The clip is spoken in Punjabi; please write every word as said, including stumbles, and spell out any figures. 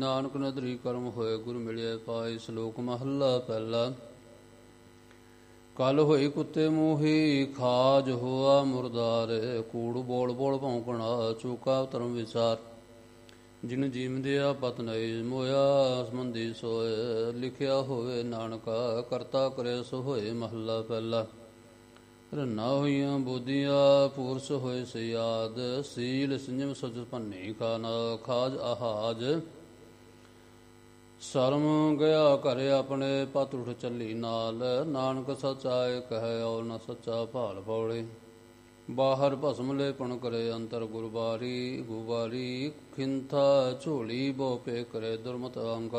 ਨਾਨਕ ਨਦਰੀ ਕਰਮ ਹੋਏ ਗੁਰ ਮਿਲਿਆ ਪਾਏ। ਸ਼ਲੋਕ ਮਹੱਲਾ ਪਹਿਲਾ। ਕਲ ਹੋਈ ਕੁੱਤੇ ਮੂਹੀ ਖਾਜ ਹੋਆ ਮੁਰਦਾਰੇ। ਕੂੜ ਬੋਲ ਬੋਲ ਭੌਂਕਣਾ ਚੂਕਾ ਧਰਮ ਵਿਚਾਰ। ਜਿਨ ਜੀਵਦਿਆ ਪਤ ਨਹੀਂ ਮੋਇਆ ਸੰਬੰਧੀ ਸੋਏ। ਲਿਖਿਆ ਹੋਵੇ ਨਾਨਕਾ ਕਰਤਾ ਕਰੇ ਸੋ ਹੋਏ। ਮਹੱਲਾ ਪਹਿਲਾ। ਰੰਨਾ ਹੋਈਆਂ ਬੋਧੀਆਂ ਪੁਰਸ਼ ਹੋਏ ਸੇ ਯਾਦ। ਸੀਲ ਸੰਜਮ ਸਚ ਭੰਨੀ ਖਾਨਾ ਖਾਜ ਆਹਾਜ। ਸ਼ਰਮ ਗਿਆ ਘਰ ਆਪਣੇ ਪਤ ਉਠ ਚੱਲੀ ਨਾਲ। ਨਾਨਕ ਸੱਚ ਆਏ ਕਹੈ ਔ ਨ ਸੱਚਾ ਭਾਲ ਪੌੜੇ। ਬਾਹਰ ਭਸਮ ਲੇਪਣ ਕਰੇ ਅੰਤਰ ਗੁਰਬਾਰੀ। ਗੁਬਾਰੀ ਖਿੰਥਾ ਝੋਲੀ ਬੋ ਪੇ ਕਰੇ ਦੁਰਮਤ ਅਹੰਕਾਰ।